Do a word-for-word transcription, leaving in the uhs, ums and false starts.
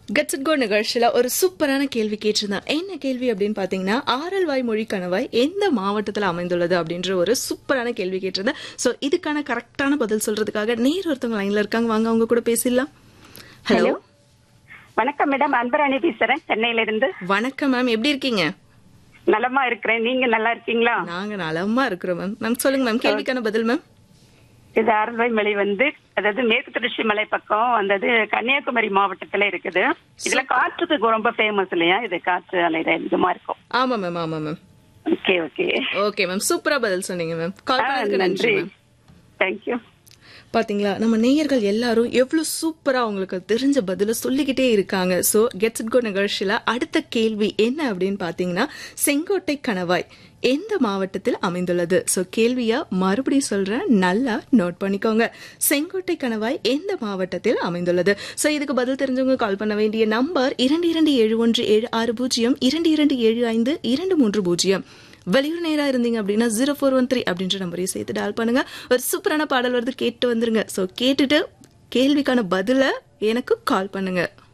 Gets it go நிகழ்ச்சியில ஒரு சூப்பரான கேள்வி கேட்டிருந்தேன். என்ன கேள்வி அப்படின்னு பாத்தீங்கன்னா, ஆரல்வாய் மொழி கணவாய் எந்த மாவட்டத்துல அமைந்துள்ளது அப்படின்ற ஒரு சூப்பரான கேள்வி கேட்டிருந்தேன். சோ இதுக்கான கரெக்டான பதில் சொல்றதுக்காக நேர் ஒருத்தவங்க லைன்ல இருக்காங்க. வாங்க அவங்க கூட பேசிடலாம். ஹலோ, வணக்கம் மேடம். அன்பராணி பேசுறேன் சென்னையில இருந்து. வணக்கம் மேம், எப்படி இருக்கீங்க? நலமா இருக்கிறேன். நீங்க நல்லா இருக்கீங்களா? நாங்க நலமா இருக்கிறோம் மேம். மேம் சொல்லுங்க மேம், கேள்விக்கான பதில் மேம். இது ஆரல்வாய் மலை வந்து அதாவது மேற்கு தொடர்ச்சி மலை பக்கம் வந்தது கன்னியாகுமரி மாவட்டத்துல இருக்குது. இதுல காற்றுக்கு ரொம்ப ஃபேமஸ் இல்லையா? இது காற்று அலையிற இதுமா இருக்கும். ஆமா மேம், ஆமா ma'am. Okay okay okay ma'am, சூப்பரா பதில் சொன்னீங்க மேம். கால் பண்ணதுக்கு நன்றி மேம். தேங்க்யூ. பாத்தீங்களா, நம்ம நேயர்கள் எல்லாரும் எவ்வளவு சூப்பரா அவங்களுக்கு தெரிஞ்ச பதில சொல்லிக்கிட்டே இருக்காங்க. சோ கெட்ஸ் இட் கோ நிகழ்ச்சியில அடுத்த கேள்வி என்ன அப்படின்னு பாத்தீங்கன்னா, செங்கோட்டை கணவாய் எந்த மாவட்டத்தில் அமைந்துள்ளது? சோ கேள்வியா மறுபடியும் சொல்றேன், நல்லா நோட் பண்ணிக்கோங்க. செங்கோட்டை கணவாய் எந்த மாவட்டத்தில் அமைந்துள்ளது? சோ இதுக்கு பதில் தெரிஞ்சவங்க கால் பண்ண வேண்டிய நம்பர் இரண்டு இரண்டு ஏழு ஒன்று ஏழு ஆறு பூஜ்ஜியம் இரண்டு இரண்டு ஏழு ஐந்து இரண்டு மூன்று பூஜ்ஜியம். வெளியூர் நேரா இருந்தீங்க அப்படின்னா ஜீரோ ஃபோர் ஒன் த்ரீ அப்படின்ற நம்பரையும் சேர்த்து டால் பண்ணுங்க. ஒரு சூப்பரான பாடல் வருது, கேட்டு வந்துருங்க. சோ கேட்டுட்டு கேள்விக்கான பதில எனக்கு கால் பண்ணுங்க.